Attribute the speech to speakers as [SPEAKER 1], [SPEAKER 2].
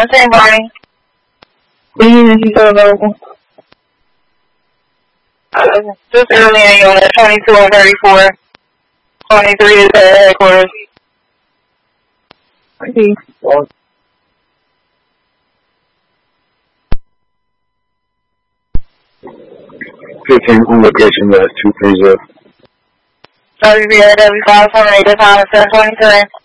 [SPEAKER 1] Same morning.
[SPEAKER 2] He's available.
[SPEAKER 1] Just early in unit 22 and 34. 23 is at headquarters.
[SPEAKER 2] Okay.
[SPEAKER 3] 15 on location, that's 230.
[SPEAKER 1] WBRW 548, the time is 7:23.